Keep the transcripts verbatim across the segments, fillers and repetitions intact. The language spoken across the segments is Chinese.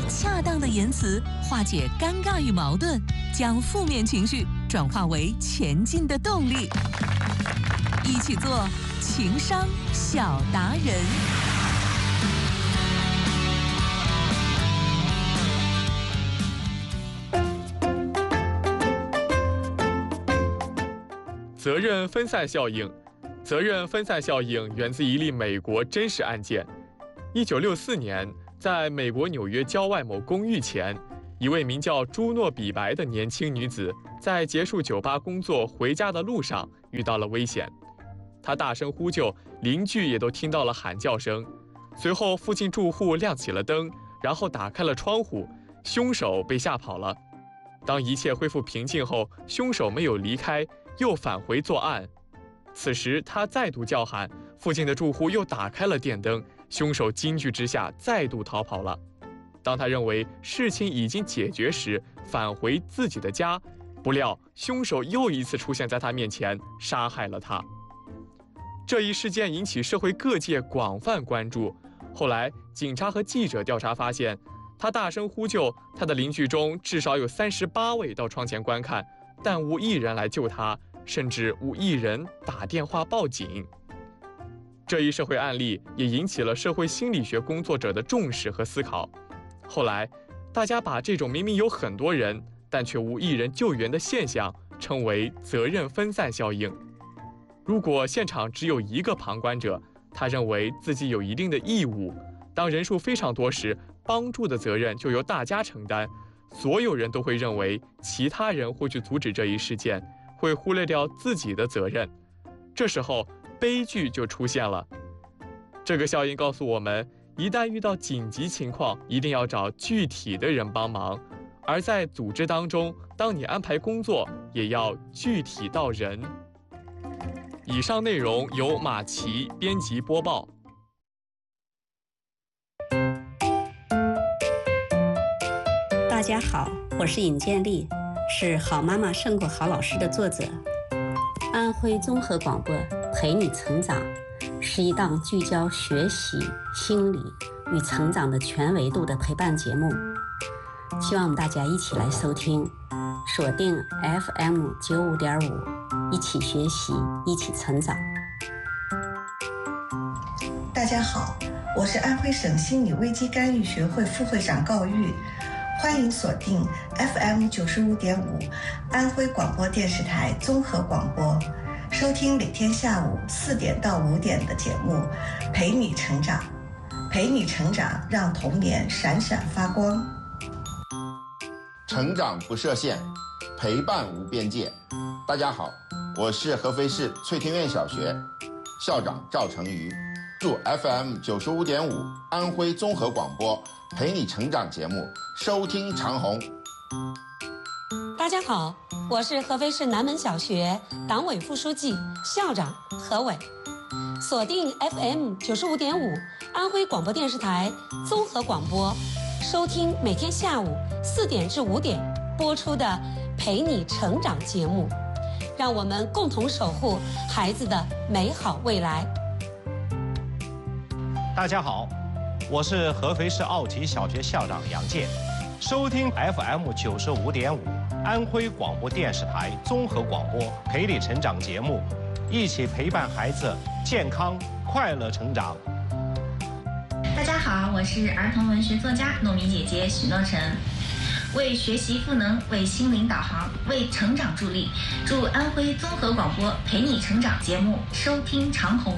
恰当的言辞化解尴尬与矛盾，将负面情绪转化为前进的动力。一起做情商小达人。 责任分散效应，责任分散效应源自一例美国真实案件。一九六四年，在美国纽约郊外某公寓前，一位名叫朱诺比白的年轻女子，在结束酒吧工作回家的路上遇到了危险。她大声呼救，邻居也都听到了喊叫声。随后，附近住户亮起了灯，然后打开了窗户，凶手被吓跑了。当一切恢复平静后，凶手没有离开，又返回作案。此时他再度叫喊，附近的住户又打开了电灯，凶手惊惧之下再度逃跑了。当他认为事情已经解决时，返回自己的家，不料凶手又一次出现在他面前，杀害了他。这一事件引起社会各界广泛关注。后来警察和记者调查发现，他大声呼救，他的邻居中至少有三十八位到窗前观看，但无一人来救他，甚至无一人打电话报警。这一社会案例也引起了社会心理学工作者的重视和思考。后来，大家把这种明明有很多人，但却无一人救援的现象称为责任分散效应。如果现场只有一个旁观者，他认为自己有一定的义务，当人数非常多时，帮助的责任就由大家承担，所有人都会认为其他人会去阻止这一事件，会忽略掉自己的责任。这时候悲剧就出现了。这个效应告诉我们，一旦遇到紧急情况，一定要找具体的人帮忙，而在组织当中，当你安排工作，也要具体到人。以上内容由马奇编辑播报。 大家好，我是尹建莉，是《好妈妈胜过好老师》的作者。安徽综合广播陪你成长是一档聚焦学习、心理与成长的全维度的陪伴节目，希望大家一起来收听，锁定 F M 九五点五，一起学习，一起成长。 大家好，我是安徽省心理危机干预学会副会长高玉，欢迎锁定 F M 九十五点五，安徽广播电视台综合广播，收听每天下午四点到五点的节目，陪你成长，陪你成长，让童年闪闪发光。 成长不设限，陪伴无边界。大家好，我是合肥市翠庭院小学校长赵成瑜，祝 F M 九十五点五安徽综合广播陪你成长节目收听长虹。 大家好，我是合肥市南门小学党委副书记、校长何伟，锁定 F M 九十五点五安徽广播电视台综合广播，收听每天下午四点至五点播出的陪你成长节目，让我们共同守护孩子的美好未来。 大家好，我是合肥市奥体小学校长杨健，收听 F M 九十五点五安徽广播电视台综合广播陪你成长节目，一起陪伴孩子健康快乐成长。 大家好，我是儿童文学作家糯米姐姐许诺晨，为学习赋能，为心灵导航，为成长助力，祝安徽综合广播陪你成长节目收听长虹。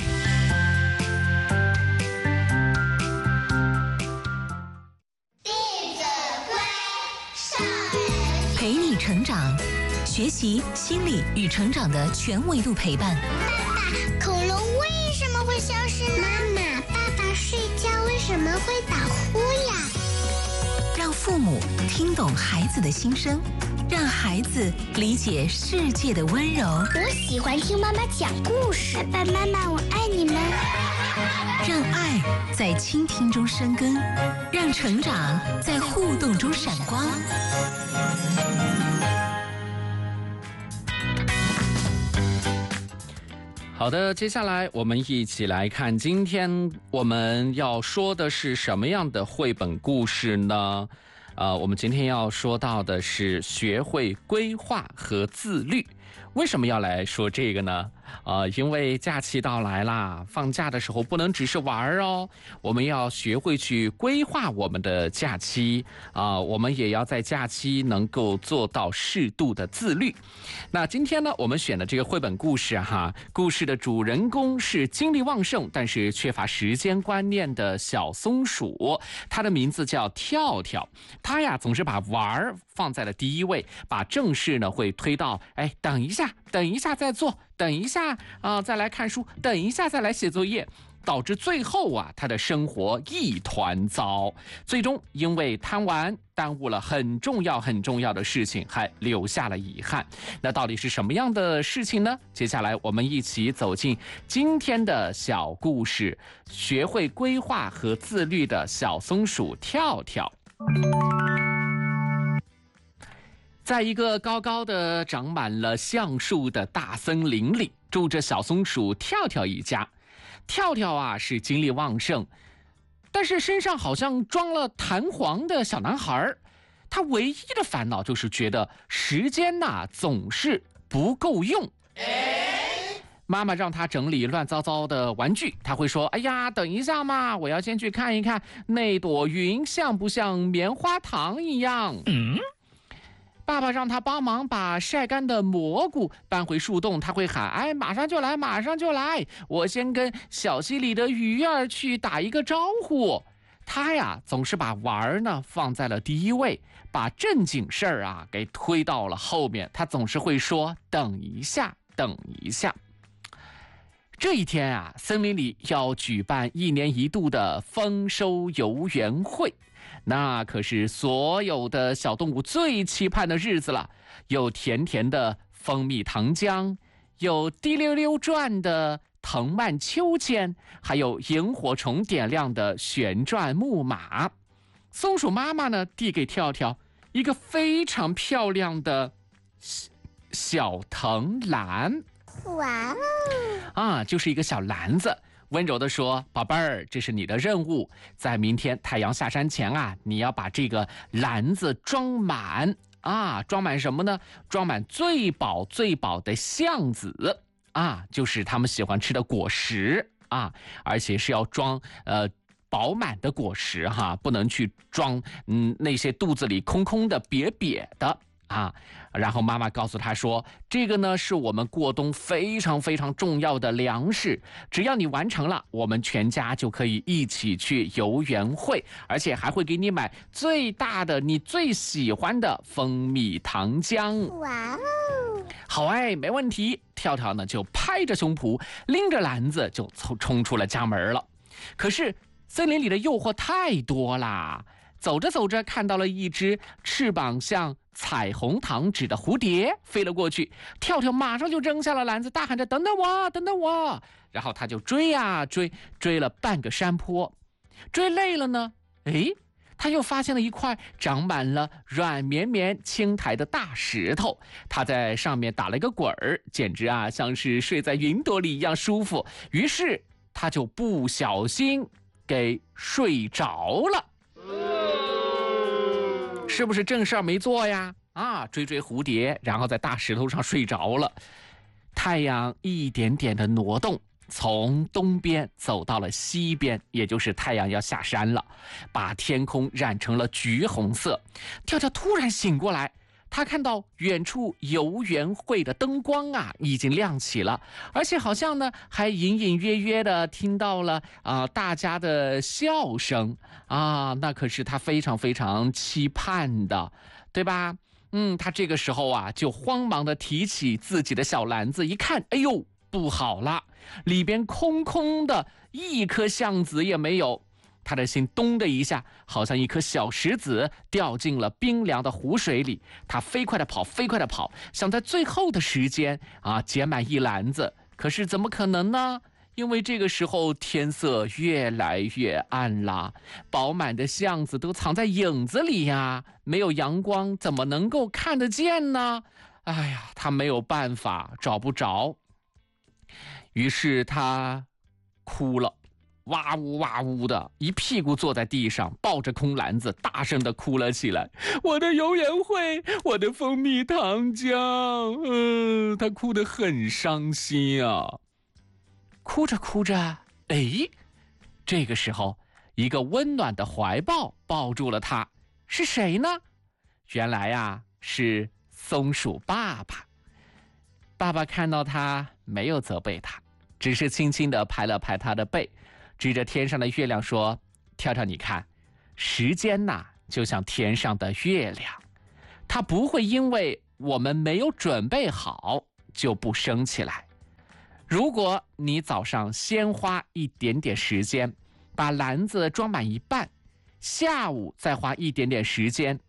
陪你成长，学习心理与成长的全维度陪伴。 爸爸，恐龙为什么会消失呢？妈妈，爸爸睡觉为什么会打呼呀？ 让父母听懂孩子的心声，让孩子理解世界的温柔。 我喜欢听妈妈讲故事。爸爸妈妈，我爱你们。 让爱在倾听中生根，让成长在互动中闪光。 好的，接下来我们一起来看今天我们要说的是什么样的绘本故事呢？呃，我们今天要说到的是学会规划和自律。为什么要来说这个呢？呃，因为假期到来啦，放假的时候不能只是玩哦，我们要学会去规划我们的假期啊、呃，我们也要在假期能够做到适度的自律。那今天呢，我们选的这个绘本故事哈，故事的主人公是精力旺盛但是缺乏时间观念的小松鼠，它的名字叫跳跳。它呀总是把玩放在了第一位，把正事呢会推到哎等一下，等一下再做。等一下啊、呃，再来看书，等一下再来写作业，导致最后啊，他的生活一团糟。最终因为贪玩，耽误了很重要很重要的事情，还留下了遗憾。那到底是什么样的事情呢？接下来我们一起走进今天的小故事，学会规划和自律的小松鼠跳跳。在一个高高的长满了橡树的大森林里，住着小松鼠跳跳一家。跳跳啊是精力旺盛，但是身上好像装了弹簧的小男孩。他唯一的烦恼就是觉得时间呐总是不够用。妈妈让他整理乱糟糟的玩具，他会说：哎呀，等一下嘛，我要先去看一看那朵云像不像棉花糖一样。嗯，爸爸让他帮忙把晒干的蘑菇搬回树洞，他会喊：哎，马上就来，马上就来，我先跟小溪里的鱼儿去打一个招呼。他呀总是把玩呢放在了第一位，把正经事儿啊给推到了后面。他总是会说：等一下，等一下。这一天啊，森林里要举办一年一度的丰收游园会，那可是所有的小动物最期盼的日子了。有甜甜的蜂蜜糖浆，有滴溜溜转的藤蔓秋千，还有萤火虫点亮的旋转木马。松鼠妈妈呢，递给跳跳一个非常漂亮的小藤篮。 哇哦！ 啊，就是一个小篮子，温柔地说：宝贝儿，这是你的任务，在明天太阳下山前啊，你要把这个篮子装满啊，装满什么呢？装满最饱最饱的橡子啊，就是他们喜欢吃的果实啊，而且是要装呃饱满的果实哈，不能去装嗯那些肚子里空空的瘪瘪的。啊，然后妈妈告诉他说，这个呢是我们过冬非常非常重要的粮食，只要你完成了，我们全家就可以一起去游园会，而且还会给你买最大的你最喜欢的蜂蜜糖浆。 哇哦！ 好哎，没问题。跳跳呢就拍着胸脯，拎着篮子就冲出了家门了。可是森林里的诱惑太多啦，走着走着看到了一只翅膀像彩虹糖纸的蝴蝶飞了过去，跳跳马上就扔下了篮子，大喊着：等等我，等等我。然后他就追呀追，追了半个山坡，追累了呢，诶，他又发现了一块长满了软绵绵青苔的大石头，他在上面打了一个滚儿，简直啊像是睡在云朵里一样舒服。于是他就不小心给睡着了。是不是正事儿没做呀？啊，追追蝴蝶，然后在大石头上睡着了。太阳一点点的挪动，从东边走到了西边，也就是太阳要下山了，把天空染成了橘红色。跳跳突然醒过来，他看到远处游园会的灯光啊已经亮起了，而且好像呢还隐隐约约的听到了啊、呃、大家的笑声啊，那可是他非常非常期盼的，对吧？嗯，他这个时候啊就慌忙的提起自己的小篮子，一看，哎呦，不好了，里边空空的，一颗橡子也没有。他的心咚的一下，好像一颗小石子掉进了冰凉的湖水里。他飞快地跑，飞快地跑，想在最后的时间啊捡满一篮子。可是怎么可能呢？因为这个时候天色越来越暗了，饱满的橡子都藏在影子里呀，没有阳光怎么能够看得见呢？哎呀，他没有办法，找不着。 于是他哭了，哇呜哇呜的，一屁股坐在地上，抱着空篮子，大声的哭了起来。我的游园会，我的蜂蜜糖浆，嗯、呃，他哭得很伤心啊。哭着哭着，哎，这个时候，一个温暖的怀抱抱住了他，是谁呢？原来呀，是松鼠爸爸。爸爸看到他，没有责备他，只是轻轻地拍了拍他的背，指着天上的月亮说：跳跳，你看，时间呐，就像天上的月亮，它不会因为我们没有准备好就不升起来。如果你早上先花一点点时间把篮子装满一半，下午再花一点点时间